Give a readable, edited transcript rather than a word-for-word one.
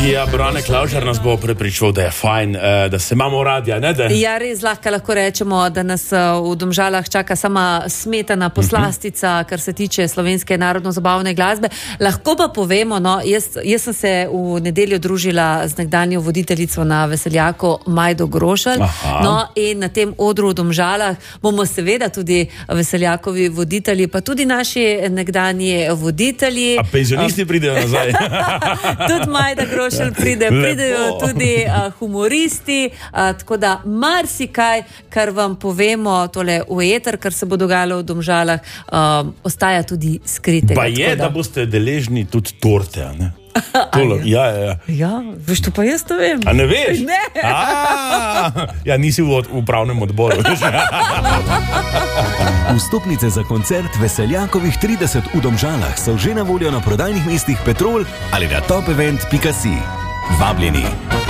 Ja, Brane Klavžar nas bo prepričal, da je fajn, da se imamo radija, ne? Ja, res lahko rečemo, da nas v Domžalah čaka sama smetana poslastica, kar se tiče slovenske narodno-zabavne glasbe. Lahko pa povemo, no, jaz sem se v nedeljo družila z nekdanjo voditeljico na Veseljaku Majdo Grošelj. No, in na tem odru v Domžalah bomo seveda tudi Veseljakovi voditelji, pa tudi naši nekdanji voditelji. A penzionisti pridejo nazaj. Tudi Majda Grošelj pridejo tudi humoristi, tako da marsikaj, kar vam povemo tole v eter, kar se bo dogajalo v Domžalah, ostaja tudi skritega. Pa je, da boste deležni tudi torte, a ne? Ja. Ja, veš, to pa jaz to vem. A ne veš? Ne. Ja, nisi v upravnem odboru. Vstopnice za koncert Veseljakovih 30 v Domžalah so že na voljo na prodajnih mestih Petrol ali na topevent.si. Vabljeni.